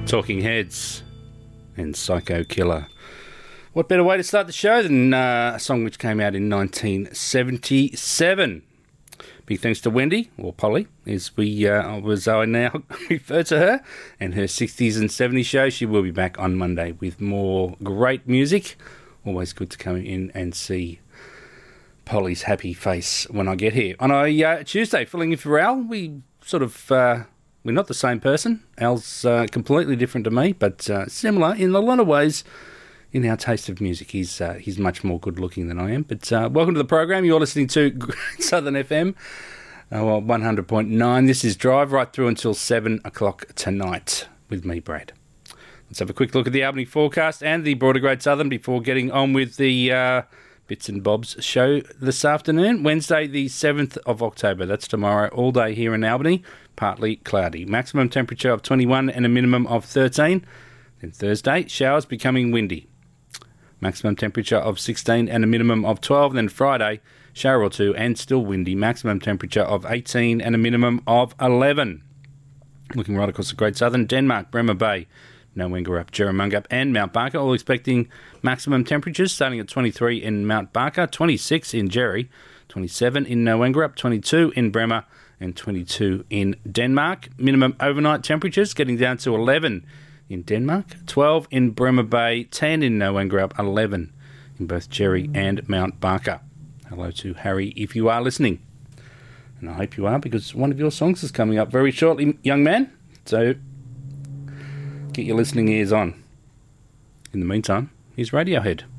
Talking Heads and Psycho Killer. What better way to start the show than a song which came out in 1977? Big thanks to Wendy, or Polly, as I now refer to her, and her 60s and 70s show. She will be back on Monday with more great music. Always good to come in and see Polly's happy face when I get here. On a Tuesday, filling in for Al, we sort of... we're not the same person. Al's completely different to me, but similar in a lot of ways in our taste of music. He's much more good-looking than I am. But welcome to the program. You're listening to Southern FM, 100.9. This is Drive right through until 7 o'clock tonight with me, Brad. Let's have a quick look at the Albany forecast and the broader Great Southern before getting on with the Bits and Bobs show this afternoon. Wednesday, the 7th of October. That's tomorrow, all day here in Albany. Partly cloudy. Maximum temperature of 21 and a minimum of 13. Then Thursday, showers becoming windy. Maximum temperature of 16 and a minimum of 12. Then Friday, shower or two and still windy. Maximum temperature of 18 and a minimum of 11. Looking right across the Great Southern, Denmark, Bremer Bay, Nowengarup, Jerramungup and Mount Barker, all expecting maximum temperatures starting at 23 in Mount Barker, 26 in Jerry, 27 in Nowengarup, 22 in Bremer and 22 in Denmark. Minimum overnight temperatures getting down to 11 in Denmark, 12 in Bremer Bay, 10 in Nowengarup, 11 in both Jerry and Mount Barker. Hello to Harry if you are listening. And I hope you are, because one of your songs is coming up very shortly, young man. So get your listening ears on. In the meantime, here's Radiohead.